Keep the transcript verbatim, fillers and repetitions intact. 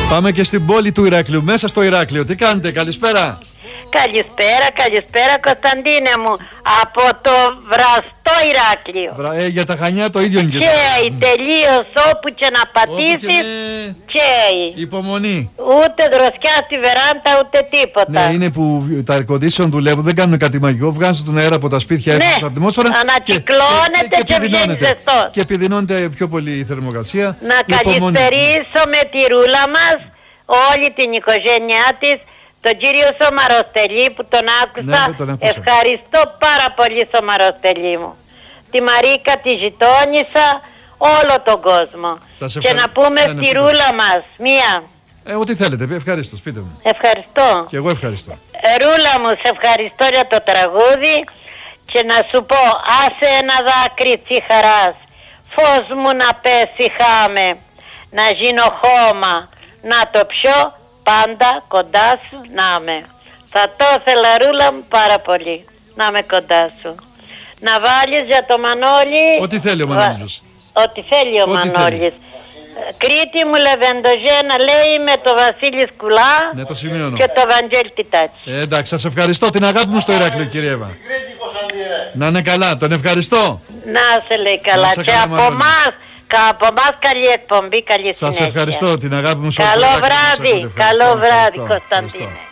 Πάμε και στην πόλη του Ηράκλειου, μέσα στο Ηράκλειο. Τι κάνετε, καλησπέρα. Καλησπέρα, καλησπέρα Κωνσταντίνε μου. Από το βραστό Ηράκλειο. Βρα... Ε, για τα Χανιά το ίδιο είναι και Καίει τελείως, όπου και να πατήσεις με... καίει. Υπομονή. Ούτε δροσιά στη βεράντα ούτε τίποτα. Ναι, είναι που τα air condition δουλεύουν, δεν κάνουν κάτι μαγικό. Βγάζουν τον αέρα από τα σπίτια, ναι, από τα ατμόσφαιρα. Ανακυκλώνεται και, και, και βγαίνει ζεστός. Και επιδεινώνεται πιο πολύ η θερμοκρασία. Να καληστερήσω με τη ρούλα μας, όλη την οικογένειά της. Τον κύριο Σομαροστελή που τον άκουσα, ναι, τον ευχαριστώ πάρα πολύ Σομαροστελή μου. Τη Μαρίκα, τη γειτόνισσα, όλο τον κόσμο. Ευχαρι... Και να πούμε ναι, ναι, στη ρούλα μας μία. Ε, ό,τι θέλετε, ευχαριστώ, πείτε μου. Ευχαριστώ. Και εγώ ευχαριστώ. Ε, ρούλα μου, σε ευχαριστώ για το τραγούδι. Και να σου πω, άσε ένα δάκρυ τσι χαράς, φως μου να πέσει χάμε, να γίνω χώμα, να το πιω, πάντα κοντά σου να είμαι. Θα το ήθελα ρούλα μου πάρα πολύ να είμαι κοντά σου. Να βάλεις για το Μανώλη. Ό,τι θέλει ο Μανώλης. Ό,τι θέλει ο Μανώλης. Κρήτη μου Λεβεντοζένα λέει με το Βασίλη Σκουλά, ναι, το σημειώνω. Και το Βαγγέλη Τιτάτσι. Ε, εντάξει, σας ευχαριστώ, την αγάπη μου στο Ηράκλειο, κυρία Εύα. Να είναι καλά, τον ευχαριστώ. Να σε λέει καλά. Και καλά, από εμάς, από εμάς καλή εκπομπή, καλή συνέχεια. Σας ευχαριστώ, την αγάπη μου στο Καλό βράδυ, καλό βράδυ Κωνσταντίνε.